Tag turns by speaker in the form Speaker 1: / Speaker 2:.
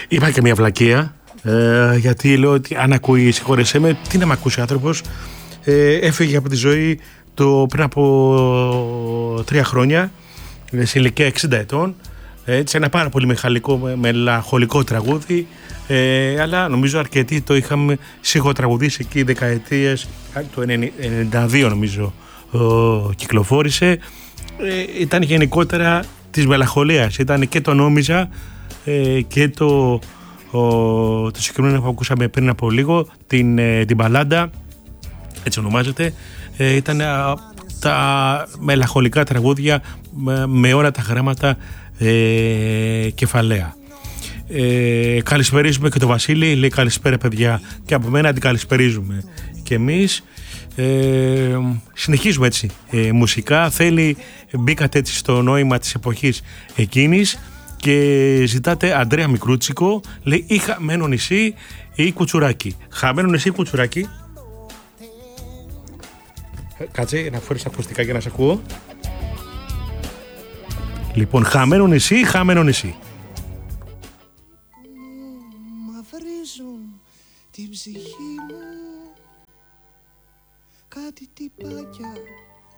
Speaker 1: Είπα και μια βλακεία, γιατί λέω ότι αν ακούει, συγχώρεσέ με, τι να μ' ακούσει ο άνθρωπος. Έφυγε από τη ζωή πριν από 3 χρόνια, σε ηλικία 60 ετών. Έτσι, ένα πάρα πολύ μελαγχολικό τραγούδι, αλλά νομίζω αρκετοί το είχαμε σιγοτραγουδήσει εκεί δεκαετίες, το 92 νομίζω κυκλοφόρησε. Ήταν γενικότερα της μελαγχολίας, ήταν και το νόμιζα και το συγκεκριμένο που ακούσαμε πριν από λίγο, την μπαλάντα, έτσι ονομάζεται. Ήταν τα μελαγχολικά τραγούδια με όλα τα γράμματα κεφαλαία. Καλησπερίζουμε και το Βασίλη, λέει καλησπέρα παιδιά, και από μένα την καλησπερίζουμε και εμείς. Συνεχίζουμε έτσι μουσικά. Μπήκατε έτσι στο νόημα της εποχής εκείνης και ζητάτε Αντρέα Μικρούτσικο, λέει ή Χαμένο νησί ή Κουτσουράκι. Χαμένο νησί ή Κουτσουράκι. Κάτσε να φέρεις ακουστικά για να σε ακούω. Λοιπόν, Χαμένο νησί ή Χαμένο νησί.
Speaker 2: Μαυρίζουν την ψυχή μου κάτι τυπάκια